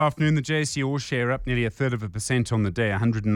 Afternoon, the JSE All Share up nearly 1/3% on the day,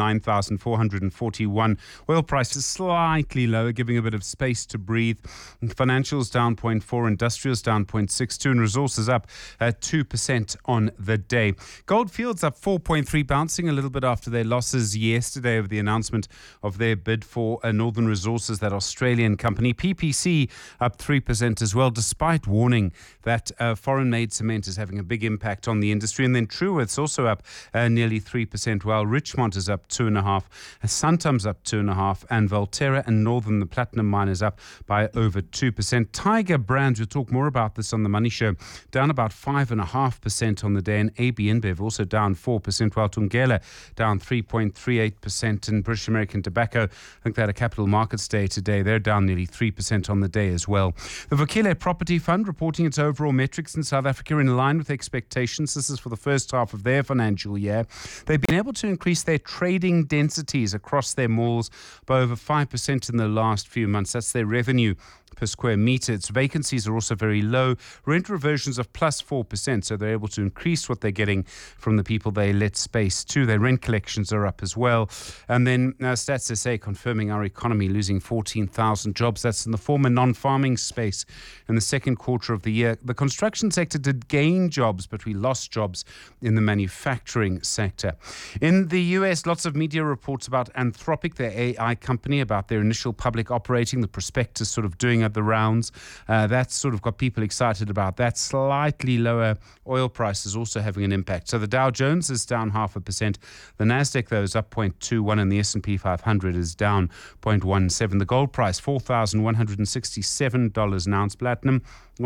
109,441. Oil prices slightly lower, giving a bit of space to breathe. Financials down 0.4, industrials down 0.62, and resources up 2% on the day. Goldfields up 4.3, bouncing a little bit after their losses yesterday over the announcement of their bid for Northern Resources, that Australian company. PPC up 3% as well, despite warning that foreign-made cement is having a big impact on the industry. And then Truworth's also up nearly 3%, while Richmond is up 2.5%, Santam's up 2.5%, and Valterra and Northern, the platinum mine, is up by over 2%. Tiger Brands, we'll talk more about this on the Money Show, down about 5.5% on the day, and AB InBev also down 4%, while Thungela down 3.38%, and British American Tobacco, I think they had a capital markets day today, they're down nearly 3% on the day as well. The Vukile Property Fund reporting its overall metrics in South Africa in line with expectations. This is for the first half of their financial year. They've been able to increase their trading densities across their malls by over 5% in the last few months. That's their revenue per square metre. Its vacancies are also very low. Rent reversions of plus 4%, so they're able to increase what they're getting from the people they let space to. Their rent collections are up as well. And then Stats SA confirming our economy losing 14,000 jobs. That's in the former non-farming space in the second quarter of the year. The construction sector did gain jobs, but we lost jobs in the manufacturing sector. In the US, lots of media reports about Anthropic, their AI company, about their initial public operating, the prospectus sort of doing the rounds. That's sort of got people excited about that. Slightly lower oil prices also having an impact. So the Dow Jones is down 0.5%. The Nasdaq, though, is up 0.21, and the S&P 500 is down 0.17. The gold price, $4,167 an ounce. Platinum,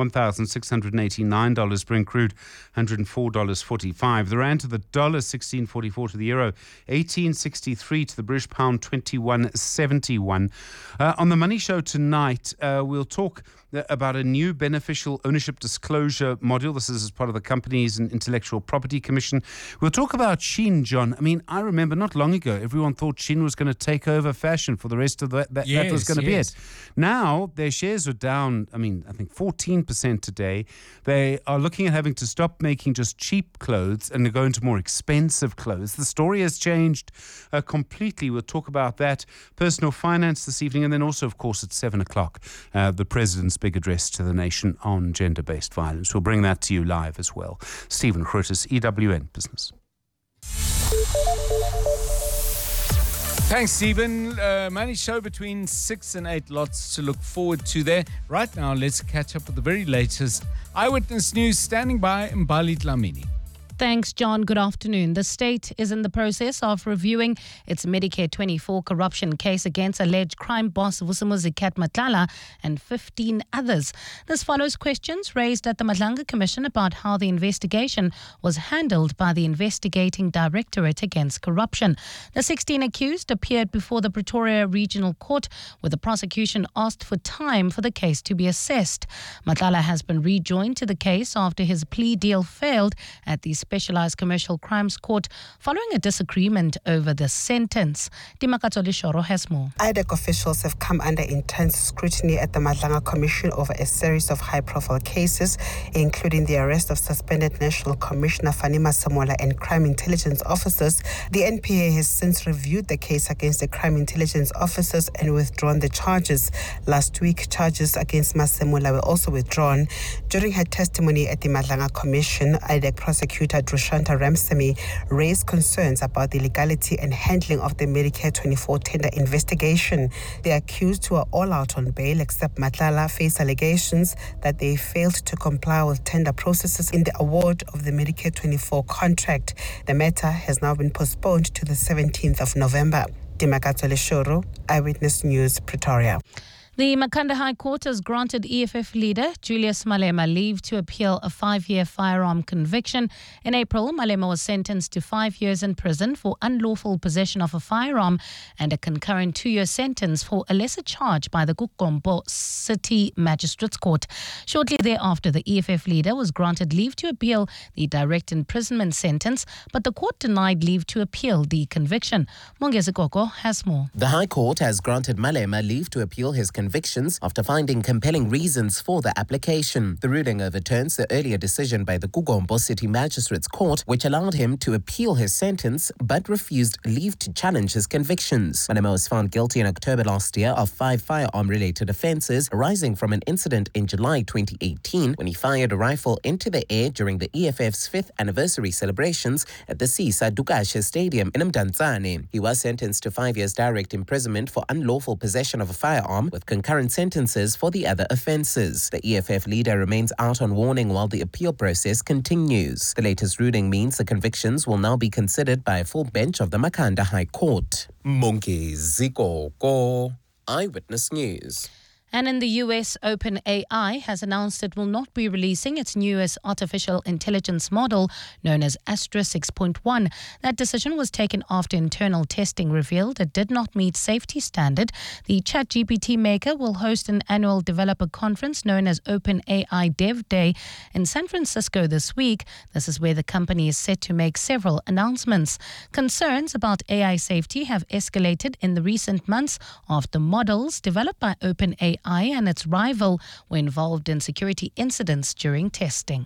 $1,689. Brent crude, $104.45. The rand to the dollar, 16.44 to the euro, 18.63 to the British pound, 21.71. On the Money Show tonight, we'll talk about a new beneficial ownership disclosure module. This is as part of the Companies and Intellectual Property Commission. We'll talk about Shein, John. I mean, I remember not long ago, everyone thought Shein was going to take over fashion for the rest of that was going to be it. Now, their shares are down, I think 14% today. They are looking at having to stop making just cheap clothes and go into more expensive clothes. The story has changed completely. We'll talk about that. Personal finance this evening, and then also, of course, at 7 o'clock, the President's big address to the nation on gender-based violence. We'll bring that to you live as well. Stephen Grootes, EWN Business. Thanks, Stephen. Money Show between 6 and 8. Lots to look forward to there. Right now, let's catch up with the very latest Eyewitness News. Standing by, Mbali Dlamini. Thanks, John. Good afternoon. The state is in the process of reviewing its Medicare 24 corruption case against alleged crime boss Vusumuzi Kat Matlala and 15 others. This follows questions raised at the Madlanga Commission about how the investigation was handled by the Investigating Directorate Against Corruption. The 16 accused appeared before the Pretoria Regional Court, where the prosecution asked for time for the case to be assessed. Matlala has been rejoined to the case after his plea deal failed at the Specialized Commercial Crimes Court following a disagreement over the sentence. Dimakato Lishoro has more. IDEC officials have come under intense scrutiny at the Madlanga Commission over a series of high-profile cases, including the arrest of suspended National Commissioner Fani Masemola and crime intelligence officers. The NPA has since reviewed the case against the crime intelligence officers and withdrawn the charges. Last week, charges against Masemola were also withdrawn. During her testimony at the Madlanga Commission, IDEC prosecutor Drushanta Ramsamy raised concerns about the legality and handling of the Medicare 24 tender investigation. The accused, who are all out on bail except Matlala, face allegations that they failed to comply with tender processes in the award of the Medicare 24 contract. The matter has now been postponed to the 17th of November. Dimakato Leshoro, Eyewitness News, Pretoria. The Makhanda High Court has granted EFF leader Julius Malema leave to appeal a 5-year firearm conviction. In April, Malema was sentenced to 5 years in prison for unlawful possession of a firearm and a concurrent 2-year sentence for a lesser charge by the Kukombo City Magistrates Court. Shortly thereafter, the EFF leader was granted leave to appeal the direct imprisonment sentence, but the court denied leave to appeal the conviction. Mongezi Koko has more. The High Court has granted Malema leave to appeal his conviction convictions after finding compelling reasons for the application. The ruling overturns the earlier decision by the Gugombo City Magistrates Court, which allowed him to appeal his sentence but refused leave to challenge his convictions. Malema was found guilty in October last year of 5 firearm-related offences arising from an incident in July 2018 when he fired a rifle into the air during the EFF's 5th anniversary celebrations at the Sisa Dukashe Stadium in Mdantsane. He was sentenced to 5 years direct imprisonment for unlawful possession of a firearm with concurrent sentences for the other offences. The EFF leader remains out on warning while the appeal process continues. The latest ruling means the convictions will now be considered by a full bench of the Makhanda High Court. Monki Zikoko, Eyewitness News. And in the US, OpenAI has announced it will not be releasing its newest artificial intelligence model known as Astra 6.1. That decision was taken after internal testing revealed it did not meet safety standard. The ChatGPT maker will host an annual developer conference known as OpenAI Dev Day in San Francisco this week. This is where the company is set to make several announcements. Concerns about AI safety have escalated in the recent months after models developed by OpenAI and its rival were involved in security incidents during testing.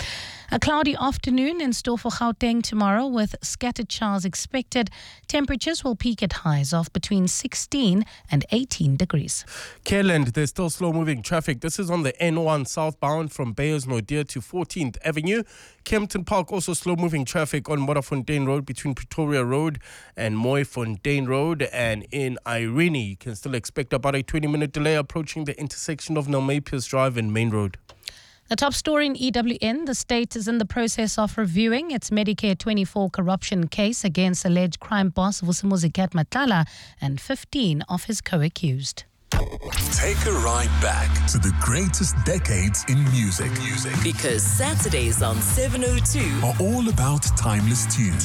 A cloudy afternoon in store for Gauteng tomorrow with scattered showers expected. Temperatures will peak at highs of between 16 and 18 degrees. Careland, there's still slow-moving traffic. This is on the N1 southbound from Beyers-Naudé to 14th Avenue. Kempton Park, also slow-moving traffic on Modderfontein Road between Pretoria Road and Mooifontein Road. And in Irene, you can still expect about a 20-minute delay approaching the intersection of Nelmapius Drive and Main Road. The top story in EWN, the state is in the process of reviewing its Medicare 24 corruption case against alleged crime boss Vusimuzi Matlala and 15 of his co-accused. Take a ride back to the greatest decades in music. Because Saturdays on 702 are all about timeless tunes.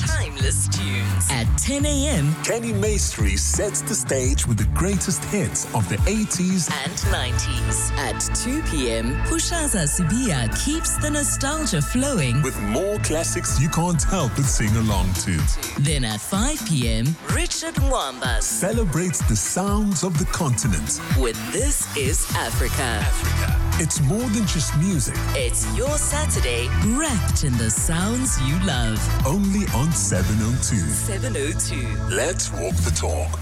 At 10 a.m. Kenny Maestri sets the stage with the greatest hits of the 80s and 90s. At 2 p.m. Pushaza Sibia keeps the nostalgia flowing with more classics you can't help but sing along to. Then at 5 p.m. Richard Mwambas celebrates the sounds of the continent with This Is Africa. It's more than just music. It's your Saturday wrapped in the sounds you love. Only on 702. 702. Let's walk the talk.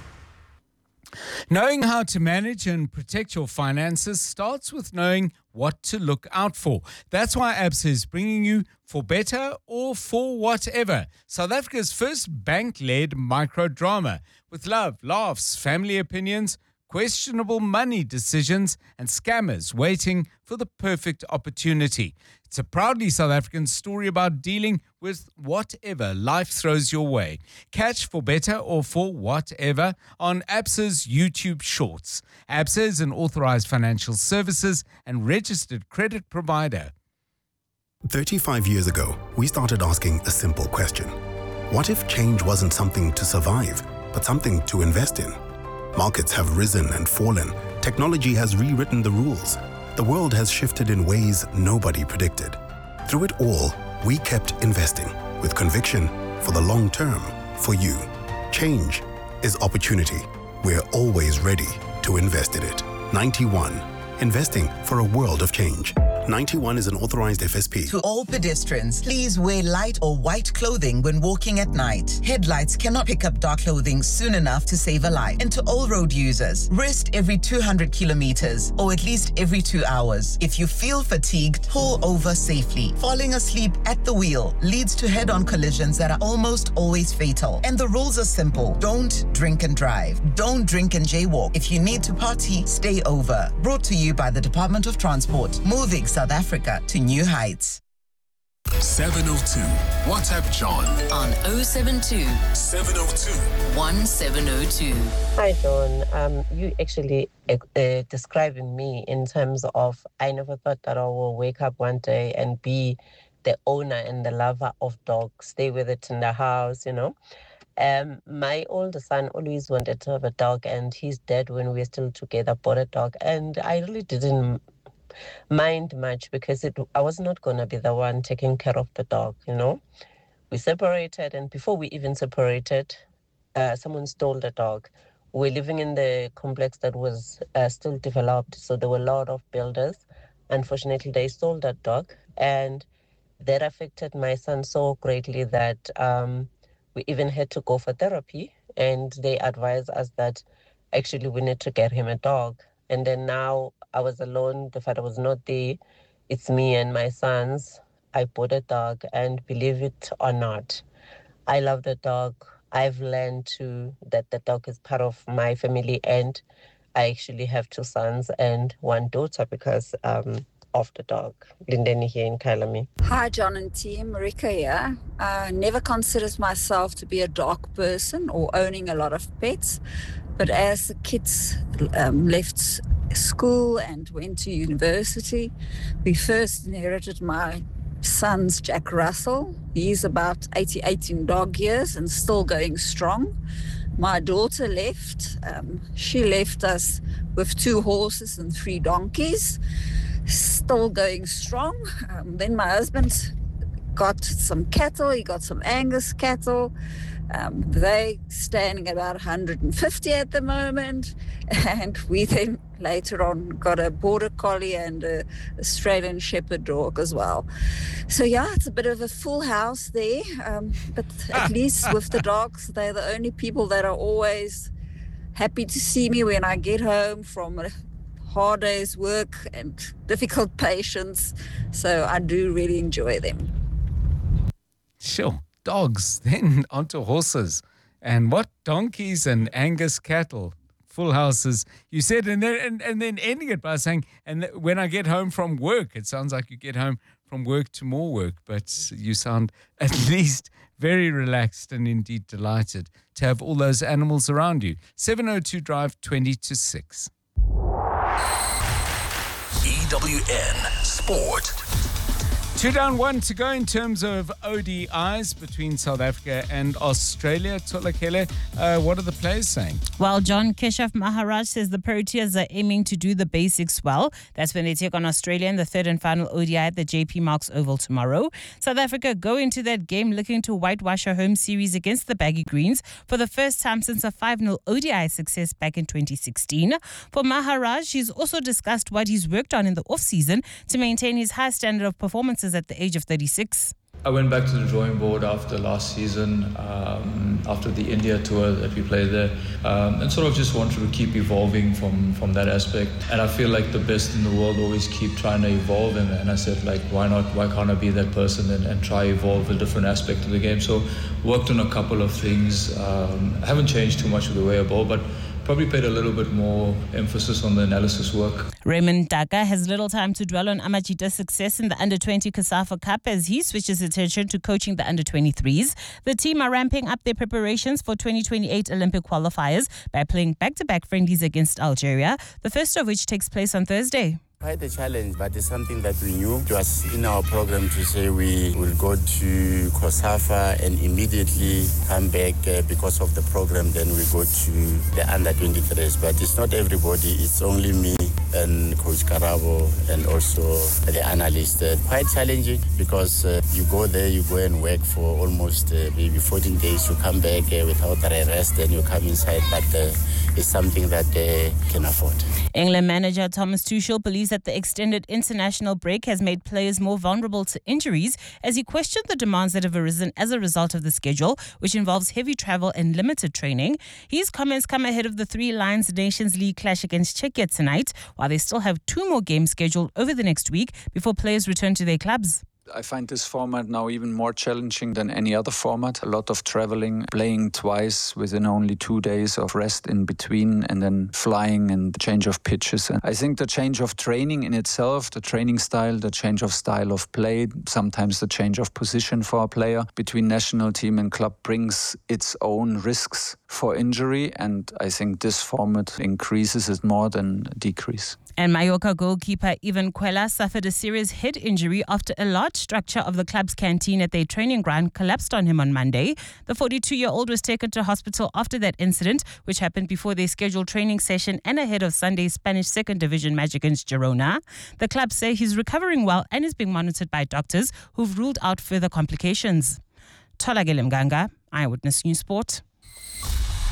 Knowing how to manage and protect your finances starts with knowing what to look out for. That's why ABSA is bringing you For Better or For Whatever, South Africa's first bank-led microdrama with love, laughs, family opinions, questionable money decisions, and scammers waiting for the perfect opportunity. It's a proudly South African story about dealing with whatever life throws your way. Catch For Better or For Whatever on ABSA's YouTube Shorts. ABSA is an authorized financial services and registered credit provider. 35 years ago, we started asking a simple question. What if change wasn't something to survive, but something to invest in? Markets have risen and fallen. Technology has rewritten the rules. The world has shifted in ways nobody predicted. Through it all, we kept investing with conviction for the long term, for you. Change is opportunity. We're always ready to invest in it. 91. Investing for a world of change. 91 is an authorized FSP. To all pedestrians, please wear light or white clothing when walking at night. Headlights cannot pick up dark clothing soon enough to save a life. And to all road users, rest every 200 kilometers or at least every 2 hours. If you feel fatigued, pull over safely. Falling asleep at the wheel leads to head-on collisions that are almost always fatal. And the rules are simple. Don't drink and drive. Don't drink and jaywalk. If you need to party, stay over. Brought to you by the Department of Transport. Moving South Africa to new heights. 702. WhatsApp John on 072 702 1702. Hi John, you actually describing me in terms of I never thought that I will wake up one day and be the owner and the lover of dogs, stay with it in the house, you know. My older son always wanted to have a dog, and he's dead when we were still together, bought a dog, and I really didn't mind much because I was not going to be the one taking care of the dog, you know. We separated, and before we even separated, someone stole the dog. we're living in the complex that was still developed. So there were a lot of builders. Unfortunately, they stole that dog. And that affected my son so greatly that we even had to go for therapy. And they advised us that actually we need to get him a dog. And then now I was alone. The father was not there. It's me and my sons. I bought a dog, and believe it or not, I love the dog. I've learned that the dog is part of my family, and I actually have 2 sons and 1 daughter because of the dog. Lindeni here in Kyalami. Hi, John and team. Marika here. I never considered myself to be a dog person or owning a lot of pets, but as the kids left school and went to university, we first inherited my son's Jack Russell. He's about 88 in dog years and still going strong. My daughter left. She left us with 2 horses and 3 donkeys, still going strong. Then my husband got some cattle. He got some Angus cattle. They standing about 150 at the moment. And we then later on got a border collie and an Australian shepherd dog as well. So yeah, it's a bit of a full house there. But at least with the dogs, they're the only people that are always happy to see me when I get home from a hard day's work and difficult patients. So I do really enjoy them. Sure. Dogs, then onto horses. And what? Donkeys and Angus cattle. Full houses, you said, and then ending it by saying, and when I get home from work, it sounds like you get home from work to more work, but you sound at least very relaxed and indeed delighted to have all those animals around you. 702 Drive 20 to 6. EWN Sport. 2 down, 1 to go in terms of ODIs between South Africa and Australia. Tolakele, what are the players saying? Well, John, Keshav Maharaj says the Proteas are aiming to do the basics well. That's when they take on Australia in the 3rd and final ODI at the JP Marks Oval tomorrow. South Africa go into that game looking to whitewash a home series against the Baggy Greens for the first time since a 5-0 ODI success back in 2016. For Maharaj, he's also discussed what he's worked on in the off-season to maintain his high standard of performances at the age of 36. I went back to the drawing board after last season, after the India tour that we played there, and sort of just wanted to keep evolving from that aspect. And I feel like the best in the world always keep trying to evolve, and I said, like, why not? Why can't I be that person and try evolve a different aspect of the game? So worked on a couple of things. Haven't changed too much of the way I bowl, but probably paid a little bit more emphasis on the analysis work. Raymond Daka has little time to dwell on Amajita's success in the Under-20 COSAFA Cup as he switches attention to coaching the Under-23s. The team are ramping up their preparations for 2028 Olympic qualifiers by playing back-to-back friendlies against Algeria, the first of which takes place on Thursday. Quite a challenge, but it's something that we knew. It was in our program to say we will go to COSAFA and immediately come back because of the program. Then we go to the Under-23s. But it's not everybody. It's only me and Coach Karabo and also the analyst. Quite challenging because you go there, you go and work for almost maybe 14 days. You come back without a rest, then you come inside. But it's something that they can afford. England manager Thomas Tuchel believes that the extended international break has made players more vulnerable to injuries as he questioned the demands that have arisen as a result of the schedule, which involves heavy travel and limited training. His comments come ahead of the Three Lions Nations League clash against Czechia tonight, while they still have 2 more games scheduled over the next week before players return to their clubs. I find this format now even more challenging than any other format. A lot of traveling, playing twice within only 2 days of rest in between, and then flying and change of pitches. And I think the change of training in itself, the training style, the change of style of play, sometimes the change of position for a player between national team and club brings its own risks for injury. And I think this format increases it more than decrease. And Mallorca goalkeeper Ivan Cuella suffered a serious head injury after a large structure of the club's canteen at their training ground collapsed on him on Monday. The 42-year-old was taken to hospital after that incident, which happened before their scheduled training session and ahead of Sunday's Spanish second division match against Girona. The club say he's recovering well and is being monitored by doctors who've ruled out further complications. Tolakele Mganga, Eyewitness News Sport.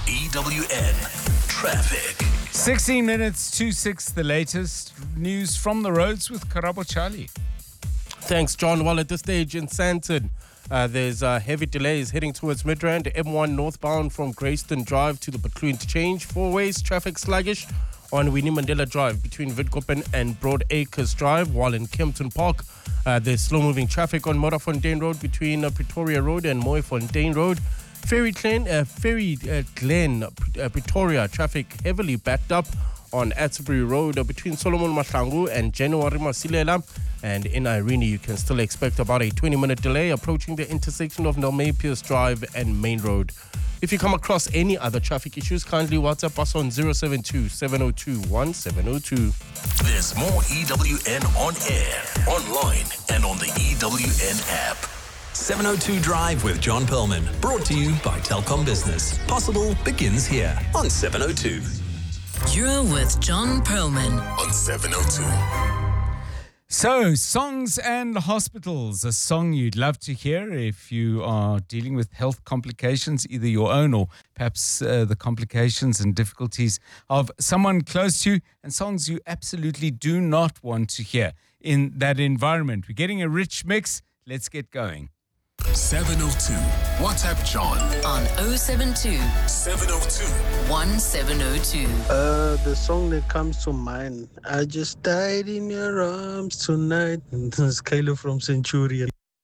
EWN Traffic. 16 minutes to 6, the latest news from the roads with Karabo Charlie. Thanks, John. Well, at this stage in Sandton, there's heavy delays heading towards Midrand, M1 northbound from Greyston Drive to the Butlu interchange. 4 ways, traffic sluggish on Winnie Mandela Drive between Witkoppen and Broad Acres Drive, while in Kempton Park, there's slow-moving traffic on Modderfontein Road between Pretoria Road and Mooifontein Road. Ferry Glen, Pretoria, traffic heavily backed up on Atterbury Road between Solomon Mahlangu and January Masilela. And in Irene, you can still expect about a 20-minute delay approaching the intersection of Nelmay Pierce Drive and Main Road. If you come across any other traffic issues, kindly WhatsApp us on 072-702-1702. There's more EWN on air, online, and on the EWN app. 702 Drive with John Perlman. Brought to you by Telkom Business. Possible begins here on 702. You're with John Perlman on 702. So, songs and hospitals, a song you'd love to hear if you are dealing with health complications, either your own or perhaps the complications and difficulties of someone close to you, and songs you absolutely do not want to hear in that environment. We're getting a rich mix. Let's get going. 702. WhatsApp John on 072 702 1702. The song that comes to mind, I just died in your arms tonight. This is Kylo from Centurion.